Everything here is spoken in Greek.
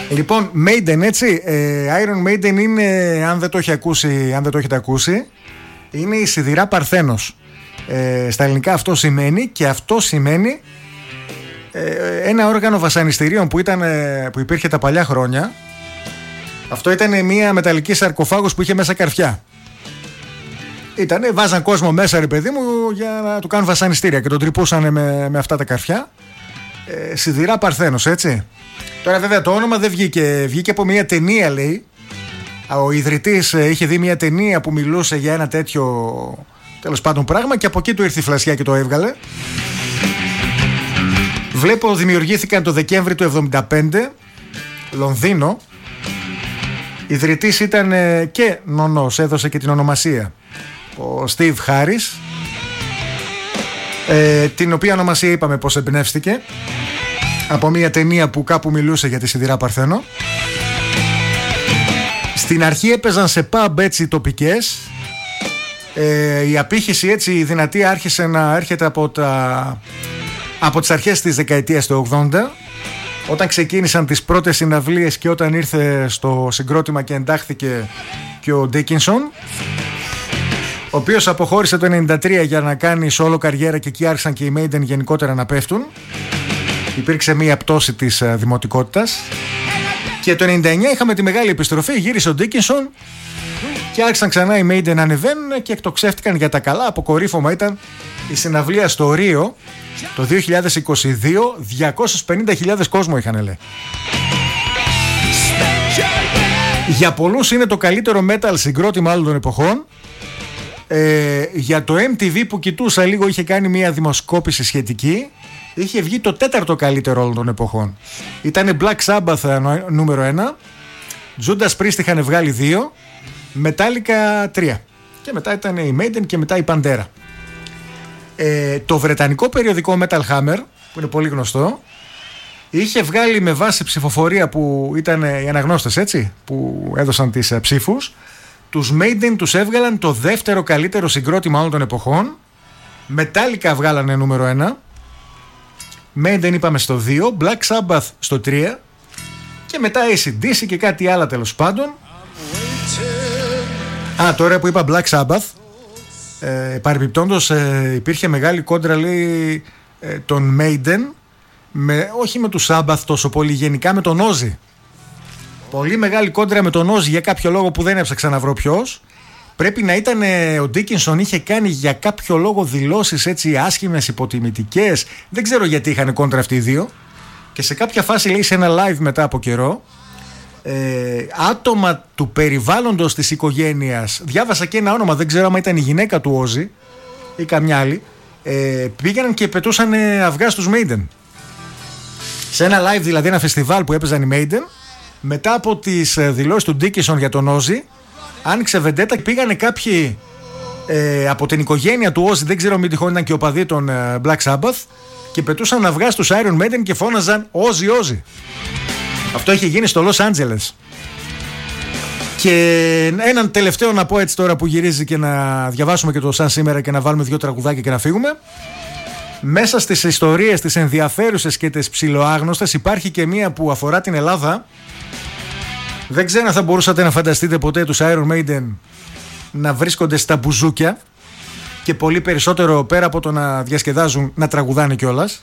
Λοιπόν, Maiden, έτσι. Iron Maiden είναι, αν δεν το έχετε ακούσει, είναι η σιδηρά Παρθένος. Στα ελληνικά αυτό σημαίνει ένα όργανο βασανιστήριων που υπήρχε τα παλιά χρόνια. Αυτό ήταν μια μεταλλική σαρκοφάγος που είχε μέσα καρφιά. Βάζαν κόσμο μέσα, ρε παιδί μου, για να του κάνουν βασανιστήρια και τον τρυπούσαν με αυτά τα καρφιά. Σιδηρά Παρθένος, έτσι. Τώρα βέβαια το όνομα δεν βγήκε από μια ταινία, λέει. Ο ιδρυτής είχε δει μια ταινία που μιλούσε για ένα τέτοιο, τέλος πάντων, πράγμα, και από εκεί του ήρθε η φλασιά και το έβγαλε. Βλέπω δημιουργήθηκαν το Δεκέμβρη του 1975, Λονδίνο. Ιδρυτής ήταν και νονός, έδωσε και την ονομασία, ο Steve Harris, την οποία ονομασία είπαμε πως εμπνεύστηκε από μια ταινία που κάπου μιλούσε για τη σιδηρά Παρθένο. Στην αρχή έπαιζαν σε pub, έτσι, τοπικές. Η απήχηση, έτσι, η δυνατή, άρχισε να έρχεται από τις αρχές της δεκαετίας του 80, όταν ξεκίνησαν τις πρώτες συναυλίες και όταν ήρθε στο συγκρότημα και εντάχθηκε και ο Dickinson, ο οποίος αποχώρησε το 93 για να κάνει solo καριέρα, και εκεί άρχισαν και οι Maiden γενικότερα να πέφτουν. Υπήρξε μία πτώση της δημοτικότητας. Και το 99 είχαμε τη μεγάλη επιστροφή, γύρισε ο Dickinson και άρχισαν ξανά οι Maiden να ανεβαίνουν και εκτοξεύτηκαν για τα καλά. Αποκορύφωμα ήταν η συναυλία στο Ρίο το 2022, 250.000 κόσμο είχαν, λέει. Για πολλούς είναι το καλύτερο metal συγκρότημα όλων των εποχών. Για το MTV που κοιτούσα λίγο, είχε κάνει μια δημοσκόπηση σχετική. Είχε βγει το 4ο καλύτερο όλων των εποχών. Ήτανε Black Sabbath νούμερο 1, Judas Priest είχαν βγάλει 2, Metallica 3, και μετά ήταν η Maiden και μετά η Pantera. Το βρετανικό περιοδικό Metal Hammer, που είναι πολύ γνωστό, είχε βγάλει με βάση ψηφοφορία που ήταν οι αναγνώστες, έτσι, που έδωσαν τις ψήφους, τους Maiden τους έβγαλαν το δεύτερο καλύτερο συγκρότημα όλων των εποχών. Metallica βγάλανε νούμερο 1, Maiden είπαμε στο 2, Black Sabbath στο 3 και μετά AC/DC και κάτι άλλα, τέλος πάντων. Τώρα που είπα Black Sabbath, παρεμπιπτόντως, υπήρχε μεγάλη κόντρα, λέει, των Maiden, όχι με τους Sabbath τόσο πολύ, γενικά με τον Ozzy. Πολύ μεγάλη κόντρα με τον Ozzy, για κάποιο λόγο που δεν έψαξα να βρω ποιος. Πρέπει να ήταν ο Dickinson, είχε κάνει για κάποιο λόγο δηλώσεις, έτσι, άσχημες, υποτιμητικές. Δεν ξέρω γιατί είχαν κόντρα αυτοί οι δύο. Και σε κάποια φάση, λέει, σε ένα live μετά από καιρό, άτομα του περιβάλλοντος της οικογένειας, διάβασα και ένα όνομα, δεν ξέρω άμα ήταν η γυναίκα του Ozzy ή καμιά άλλη, πήγαιναν και πετούσαν αυγά στους Maiden. Σε ένα live, δηλαδή ένα φεστιβάλ που έπαιζαν οι Maiden, μετά από τις δηλώσεις του Dickinson για τον Ozzy, άνοιξε βεντέτα και πήγανε κάποιοι από την οικογένεια του Ozzy, δεν ξέρω μην τυχόν ήταν και οπαδοί των Black Sabbath, και πετούσαν αυγά στους Iron Maiden και φώναζαν Ozzy, Ozzy. Αυτό είχε γίνει στο Los Angeles. Και έναν τελευταίο να πω, έτσι, τώρα που γυρίζει, και να διαβάσουμε και το σαν σήμερα και να βάλουμε 2 τραγουδάκια και να φύγουμε. Μέσα στις ιστορίες τις ενδιαφέρουσες και τις ψιλοάγνωστες υπάρχει και μία που αφορά την Ελλάδα. Δεν ξέρω αν θα μπορούσατε να φανταστείτε ποτέ τους Iron Maiden να βρίσκονται στα μπουζούκια, και πολύ περισσότερο, πέρα από το να διασκεδάζουν, να τραγουδάνε κιόλας.